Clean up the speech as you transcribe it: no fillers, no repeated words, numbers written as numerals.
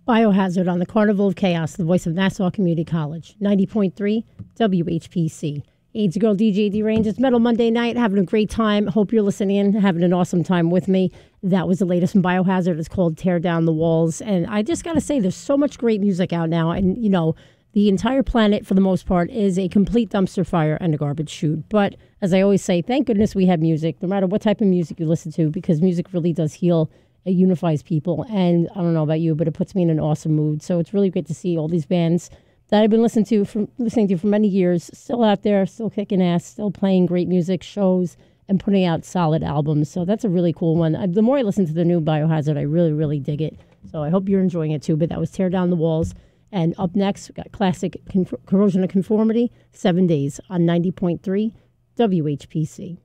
Biohazard on the Carnival of Chaos, the voice of Nassau Community College, 90.3 WHPC. AIDS Girl DJ Derange. It's Metal Monday night, having a great time. Hope you're listening in, having an awesome time with me. That was the latest from Biohazard. It's called Tear Down the Walls. And I just got to say, there's so much great music out now. And, you know, the entire planet, for the most part, is a complete dumpster fire and a garbage chute. But as I always say, thank goodness we have music, no matter what type of music you listen to, because music really does heal. It unifies people. And I don't know about you, but it puts me in an awesome mood. So it's really great to see all these bands that I've been listening to for many years, still out there, still kicking ass, still playing great music, shows, and putting out solid albums. So that's a really cool one. The more I listen to the new Biohazard, I really, really dig it. So I hope you're enjoying it too. But that was Tear Down the Walls. And up next, we got classic Corrosion of Conformity, 7 Days on 90.3 WHPC.